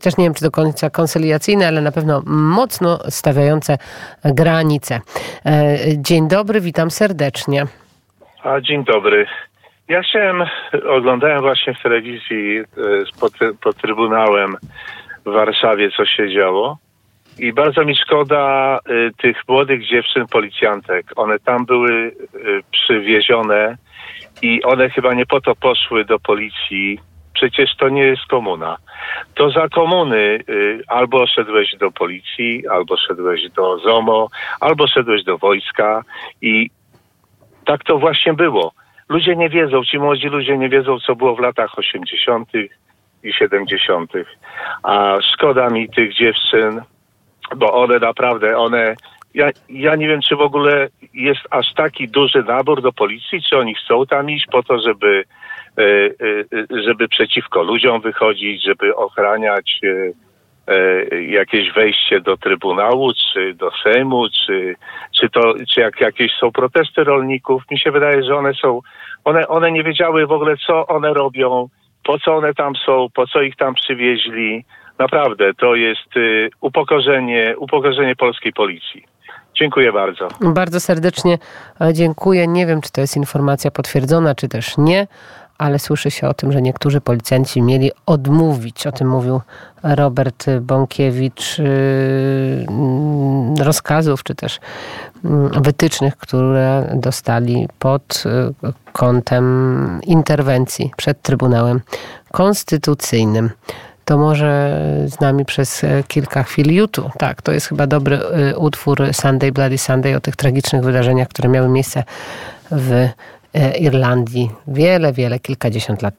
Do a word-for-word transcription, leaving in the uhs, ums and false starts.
chociaż nie wiem, czy do końca koncyliacyjne, ale na pewno mocno stawiające granice. Dzień dobry, witam serdecznie. A, dzień dobry. Ja chciałem, oglądałem właśnie w telewizji pod, pod Trybunałem w Warszawie, co się działo. I bardzo mi szkoda y, tych młodych dziewczyn policjantek. One tam były y, przywiezione i one chyba nie po to poszły do policji. Przecież to nie jest komuna. To za komuny y, albo szedłeś do policji, albo szedłeś do ZOMO, albo szedłeś do wojska i tak to właśnie było. Ludzie nie wiedzą, ci młodzi ludzie nie wiedzą, co było w latach osiemdziesiątych i siedemdziesiątych. A szkoda mi tych dziewczyn, bo one naprawdę, one... Ja, ja nie wiem, czy w ogóle jest aż taki duży nabór do policji, czy oni chcą tam iść po to, żeby, żeby przeciwko ludziom wychodzić, żeby ochraniać jakieś wejście do Trybunału, czy do Sejmu, czy, czy, to, czy jak jakieś są protesty rolników. Mi się wydaje, że one są... One, one nie wiedziały w ogóle, co one robią, po co one tam są, po co ich tam przywieźli. Naprawdę, to jest y, upokorzenie, upokorzenie polskiej policji. Dziękuję bardzo. Bardzo serdecznie dziękuję. Nie wiem, czy to jest informacja potwierdzona, czy też nie, ale słyszy się o tym, że niektórzy policjanci mieli odmówić. O tym mówił Robert Bąkiewicz, yy, rozkazów, czy też wytycznych, które dostali pod kątem interwencji przed Trybunałem Konstytucyjnym. To może z nami przez kilka chwil YouTube. Tak, to jest chyba dobry utwór Sunday Bloody Sunday o tych tragicznych wydarzeniach, które miały miejsce w Irlandii wiele, wiele, kilkadziesiąt lat